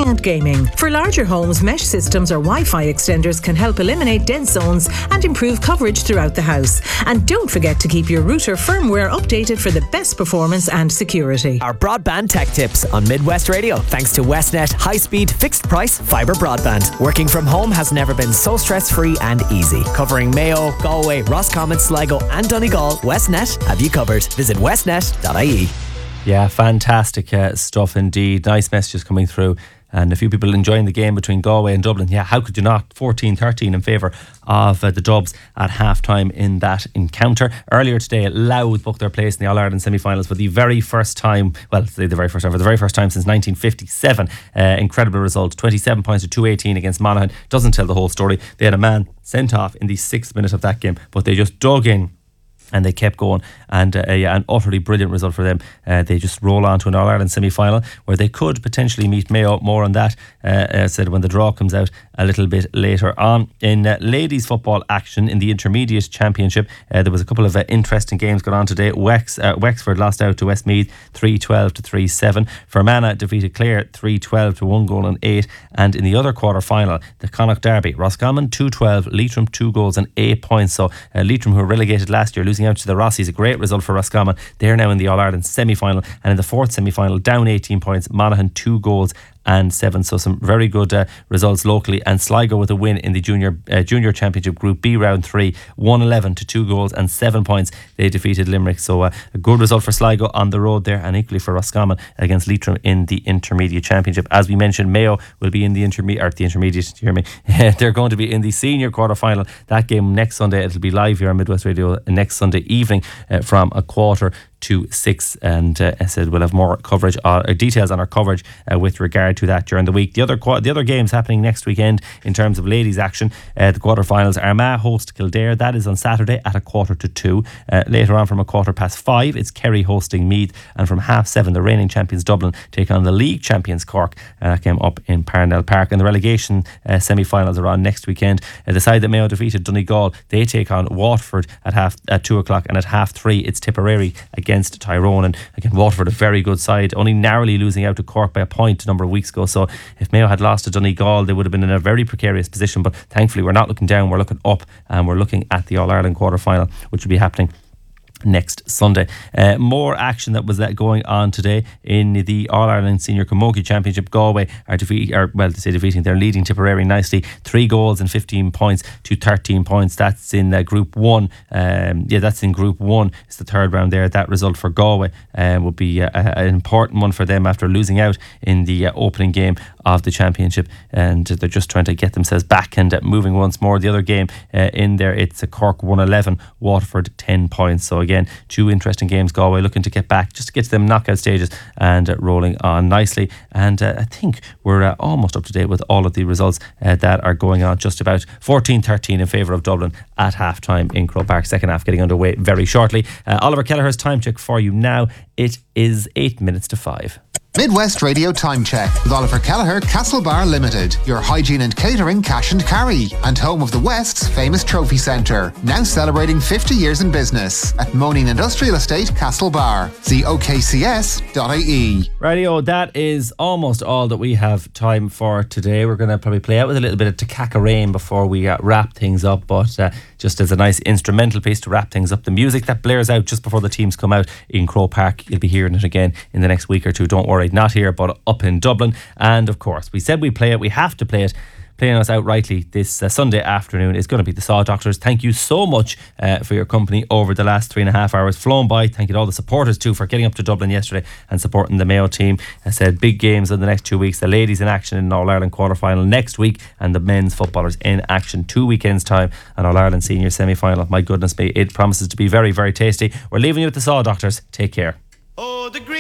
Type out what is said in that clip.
and gaming. For larger homes, mesh systems or Wi-Fi extenders can help eliminate dead zones and improve coverage throughout the house. And don't forget to keep your router firmware updated for the best performance and security. Our broadband tech tips on Midwest Radio, thanks to Westnet high-speed, fixed-price fibre broadband. Working from home has never been so stress-free and easy. Covering Mayo, Galway, Roscommon, Sligo and Donegal, Westnet have you covered. Visit westnet.ie. Yeah, fantastic stuff indeed. Nice messages coming through. And a few people enjoying the game between Galway and Dublin. Yeah, how could you not? 14-13 in favour of the Dubs at half-time in that encounter. Earlier today, Louth booked their place in the All-Ireland semi-finals for the very first time, for the very first time since 1957. Incredible result, 27 points to 218 against Monaghan. Doesn't tell the whole story. They had a man sent off in the 6th minute of that game, but they just dug in and they kept going, and an utterly brilliant result for them. They just roll on to an All-Ireland semi-final where they could potentially meet Mayo. More on that said when the draw comes out a little bit later on. In ladies football action in the Intermediate Championship, there was a couple of interesting games going on today. Wexford lost out to Westmeath 3-12 to 3-7. Fermanagh defeated Clare 3-12 to 1 goal and 8. And in the other quarter final, the Connacht Derby, Roscommon 2-12, Leitrim 2 goals and 8 points. So Leitrim, who were relegated last year, losing out to the Rossies, a great result for Roscommon. They're now in the All-Ireland semi-final, and in the fourth semi-final, down 18 points, Monaghan 2 goals and 7. So some very good results locally. And Sligo with a win in the junior championship Group B round 3, 1-11 to 2 goals and 7 points. They defeated Limerick. So a good result for Sligo on the road there, and equally for Roscommon against Leitrim in the Intermediate Championship. As we mentioned, Mayo will be in the Intermediate. You hear me? They're going to be in the senior quarter final. That game next Sunday. It'll be live here on Midwest Radio next Sunday evening from 5:45 and I said we'll have more coverage details on our coverage with regard to that during the week. The other games happening next weekend in terms of ladies action, the quarterfinals. Armagh host Kildare. That is on Saturday at 1:45. Later on from 5:15 it's Kerry hosting Meath, and from 7:30 the reigning champions Dublin take on the league champions Cork. That came up in Parnell Park. And the relegation semi-finals are on next weekend. The side that Mayo defeated, Donegal, they take on Waterford at 2 o'clock, and at 3:30 it's Tipperary against Tyrone. And again, Waterford, a very good side, only narrowly losing out to Cork by a point a number of weeks ago. So if Mayo had lost to Donegal, they would have been in a very precarious position. But thankfully we're not looking down, we're looking up, and we're looking at the All-Ireland quarter final, which will be happening next Sunday. More action that was going on today in the All-Ireland Senior Camogie Championship. Galway are defeating, they're leading Tipperary nicely, 3 goals and 15 points to 13 points. That's in Group 1. That's in Group 1. It's the third round there. That result for Galway would be an important one for them after losing out in the opening game of the championship, and they're just trying to get themselves back and moving once more. The other game in there, it's a Cork 1-11, Waterford 10 points. So again, 2 interesting games. Galway looking to get back, just to get to them knockout stages and rolling on nicely. And I think we're almost up to date with all of the results that are going on just about. 14-13 in favour of Dublin at half-time in Croke Park. Second half getting underway very shortly. Oliver Kelleher's time check for you now. It is 8 minutes to 5. Midwest Radio Time Check with Oliver Kelleher, Castlebar Limited, your hygiene and catering cash and carry, and home of the West's famous trophy centre, now celebrating 50 years in business at Moaning Industrial Estate, Castlebar. See okcs.ie. Radio, that is almost all that we have time for today. We're going to probably play out with a little bit of Takaka Rain before we wrap things up, but just as a nice instrumental piece to wrap things up, the music that blares out just before the teams come out in Croke Park, you'll be hearing it again in the next week or two. Don't worry, not here but up in Dublin. And of course, we said we'd play it, we have to play it. Playing us out rightly this Sunday afternoon is going to be the Saw Doctors. Thank you so much for your company over the last 3.5 hours. Flown by. Thank you to all the supporters too for getting up to Dublin yesterday and supporting the Mayo team. I said big games in the next 2 weeks. The ladies in action in All-Ireland quarter-final next week, and the men's footballers in action 2 weekends time, and All-Ireland senior semi-final. My goodness me, it promises to be very, very tasty. We're leaving you with the Saw Doctors. Take care.